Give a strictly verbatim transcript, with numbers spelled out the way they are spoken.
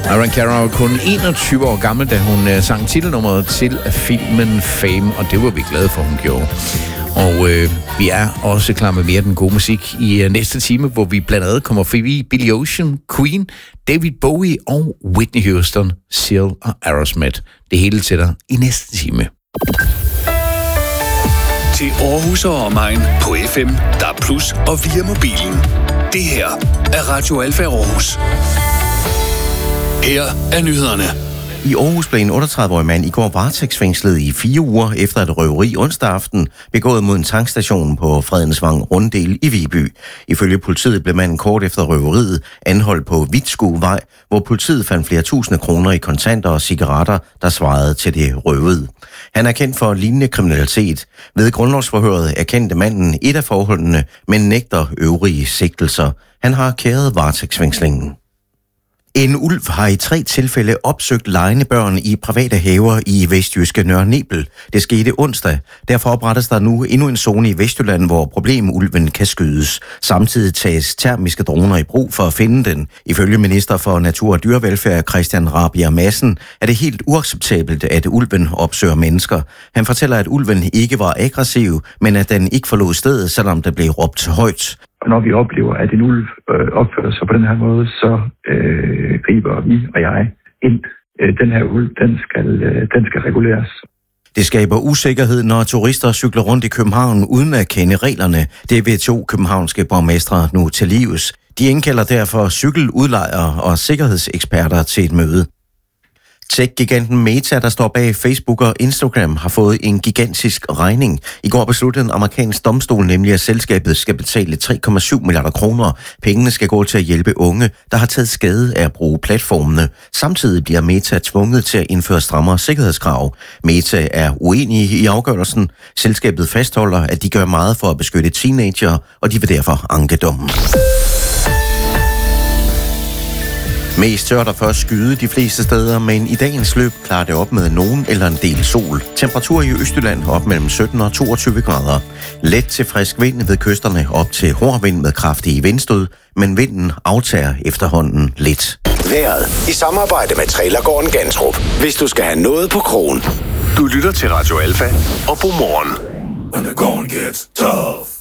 Mariah Carey var kun enogtyve år gammel, da hun uh, sang titelnummeret til filmen Fame, og det var vi glade for, hun gjorde. Og øh, vi er også klar med mere den gode musik i uh, næste time, hvor vi blandt andet kommer forbi Billy Ocean, Queen, David Bowie og Whitney Houston, Seal og Aerosmith. Det hele til dig i næste time. Til Aarhus og omegn på F M, D A B plus og via mobilen. Det her er Radio Alfa Aarhus. Her er nyhederne. I Aarhus blev en otteogtredive-årig mand i går varetægtsfængslet i fire uger efter et røveri onsdag aften begået mod en tankstation på Fredensvang Runddel i Viby. Ifølge politiet blev manden kort efter røveriet anholdt på Vitskuvej, hvor politiet fandt flere tusinde kroner i kontanter og cigaretter, der svarede til det røvede. Han er kendt for lignende kriminalitet. Ved grundlovsforhøret erkendte manden et af forholdene, men nægter øvrige sigtelser. Han har kæret varetægtsfængslingen. En ulv har i tre tilfælde opsøgt legende børn i private haver i vestjyske Nørre Nebel. Det skete onsdag. Derfor oprettes der nu endnu en zone i Vestjylland, hvor problemulven kan skydes. Samtidig tages termiske droner i brug for at finde den. Ifølge minister for Natur og Dyrevelfærd Christian Rabjerg Madsen er det helt uacceptabelt, at ulven opsøger mennesker. Han fortæller, at ulven ikke var aggressiv, men at den ikke forlod stedet, selvom der blev råbt højt. Og når vi oplever, at en ulv øh, opfører sig på den her måde, så øh, griber vi og jeg ind. Øh, den her ulv, den skal, øh, den skal reguleres. Det skaber usikkerhed, når turister cykler rundt i København uden at kende reglerne. Det vil to københavnske borgmestre nu til livs. De indkalder derfor cykeludlejere og sikkerhedseksperter til et møde. Tech-giganten Meta, der står bag Facebook og Instagram, har fået en gigantisk regning. I går besluttede en amerikansk domstol nemlig, at selskabet skal betale tre komma syv milliarder kroner. Pengene skal gå til at hjælpe unge, der har taget skade af at bruge platformene. Samtidig bliver Meta tvunget til at indføre strammere sikkerhedskrav. Meta er uenige i afgørelsen. Selskabet fastholder, at de gør meget for at beskytte teenager, og de vil derfor anke dommen. Mest tørt og først skyde de fleste steder, men i dagens løb klarer det op med nogen eller en del sol. Temperatur i Østjylland op mellem sytten og toogtyve grader. Let til frisk vind ved kysterne op til hård vind med kraftige vindstød, men vinden aftager efterhånden lidt. Vejret i samarbejde med Trailergården Gantrup. Hvis du skal have noget på krogen. Du lytter til Radio Alfa og Godmorgen. When the going gets tough.